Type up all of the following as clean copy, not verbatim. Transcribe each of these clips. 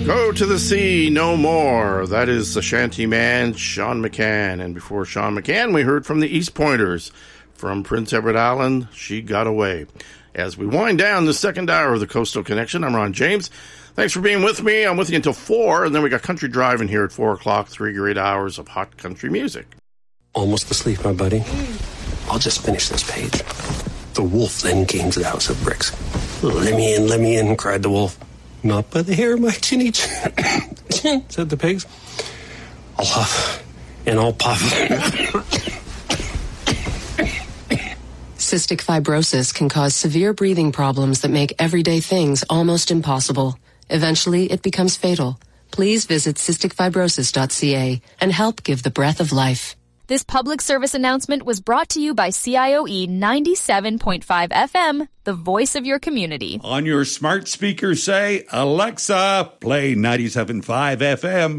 Go to the sea no more. That is the shanty man, Sean McCann. And before Sean McCann, we heard from the East Pointers. From Prince Edward Island, She Got Away. As we wind down the second hour of the Coastal Connection, I'm Ron James. Thanks for being with me. I'm with you until 4, and then we got Country Driving here at 4 o'clock, 3 great hours of hot country music. Almost asleep, my buddy. I'll just finish this page. The wolf then came to the house of bricks. Let me in, cried the wolf. Not by the hair of my chinny chin, said the pigs. I'll huff and I'll puff. Cystic fibrosis can cause severe breathing problems that make everyday things almost impossible. Eventually, it becomes fatal. Please visit cysticfibrosis.ca and help give the breath of life. This public service announcement was brought to you by CIOE 97.5 FM, the voice of your community. On your smart speaker, say, Alexa, play 97.5 FM.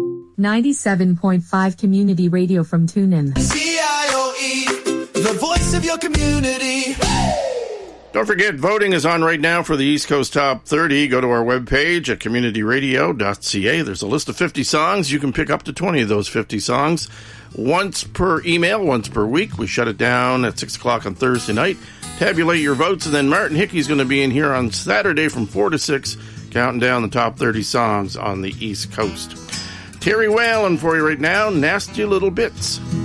97.5 Community Radio from TuneIn. CIOE, the voice of your community. Don't forget, voting is on right now for the East Coast Top 30. Go to our webpage at communityradio.ca. There's a list of 50 songs. You can pick up to 20 of those 50 songs. Once per email, once per week. We shut it down at 6 o'clock on Thursday night. Tabulate your votes, and then Martin Hickey's going to be in here on Saturday from 4 to 6, counting down the top 30 songs on the East Coast. Terry Whalen for you right now, Nasty Little Bits.